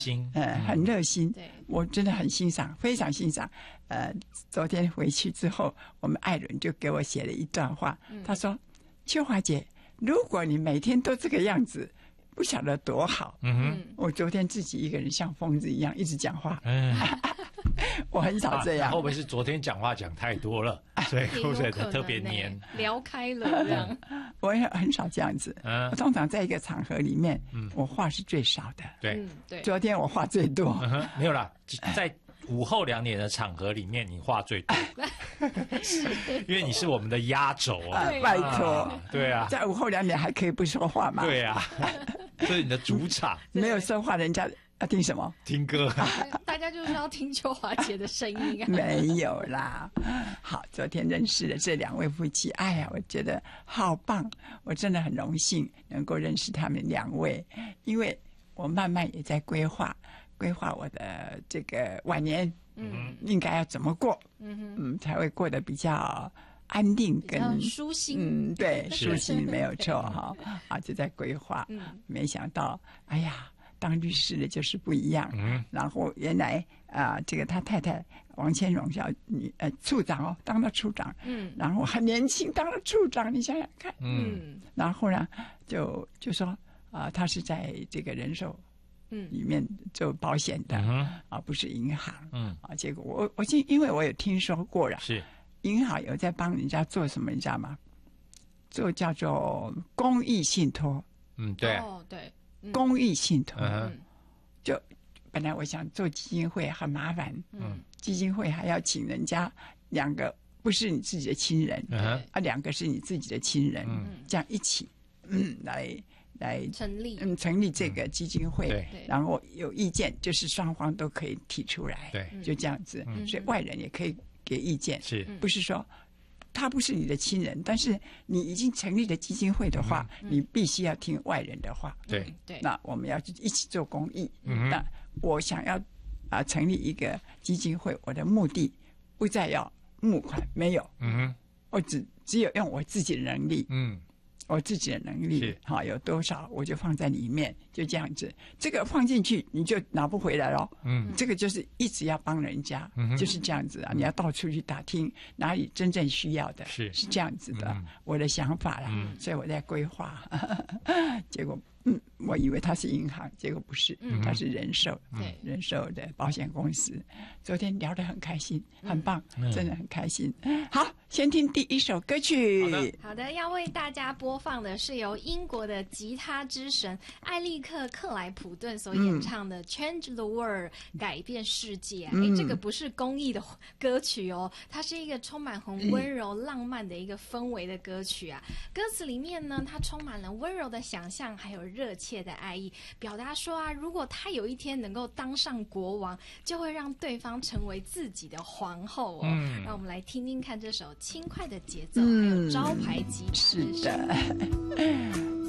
心， 很热心。 对， 我真的很欣赏，非常欣赏。昨天回去之后，我们艾伦就给我写了一段话，他说：“秋华姐，如果你每天都这个样子，不晓得多好。”我昨天自己一个人像疯子一样一直讲话。我很少这样。 会不会是昨天讲话讲太多了，所以口水特别黏， 聊开了这样？ 我也很少这样子。我通常在一个场合里面，我话是最少的。 对， 对。 昨天我话最多。 没有啦，在午后2点的场合里面，你话最多，因为你是我们的压轴啊。 拜托， 对啊， 在午后2点还可以不说话吗？ 对啊，这是你的主场。 没有说话，人家要听什么？ 听歌。 大家就是要听秋华姐的声音啊。 没有啦。好，昨天认识了这2位夫妻，哎呀，我觉得好棒，我真的很荣幸能够认识他们2位，因为我慢慢也在规划我的这个晚年，应该要怎么过，才会过得比较安定跟舒心。 对，舒心没有错哈。就在规划，没想到，哎呀。当律师的就是不一样，然后原来这个他太太王千荣处长当了处长，然后很年轻当了处长，你想想看，然后呢就说他是在这个人寿里面做保险的，不是银行，结果我因为我有听说过了，是银行有在帮人家做什么，你知道吗？做叫做公益信托， 对， 对。 公益信托，就本来我想做基金会很麻烦，基金会还要请人家2个不是你自己的亲人，2个是你自己的亲人，这样一起来成立这个基金会，然后有意见就是双方都可以提出来，就这样子，所以外人也可以给意见，不是说他不是你的亲人，但是你已经成立了基金会的话，你必须要听外人的话。 对， 那我们要一起做公益。那我想要成立一个基金会，我的目的不再要募款，没有。我只有用我自己的能力。我自己的能力有多少我就放在里面，就这样子。这个放进去你就拿不回来了。这个就是一直要帮人家，就是这样子啊。你要到处去打听哪里真正需要的，是这样子的。我的想法啦，所以我在规划。结果我以为他是银行，结果不是，他是人寿，人寿的保险公司。昨天聊得很开心，很棒，真的很开心。好，先听第一首歌曲。 好的，要为大家播放的是由英国的吉他之神艾利克·克莱普顿所演唱的《Change the World》，改变世界。这个不是公益的歌曲哦，它是一个充满很温柔、浪漫的一个氛围的歌曲啊。歌词里面呢，它充满了温柔的想象，还有热切的爱意，表达说如果他有一天能够当上国王，就会让对方成为自己的皇后哦。让我们来听听看这首轻快的节奏，还有招牌吉他的声音。 是的。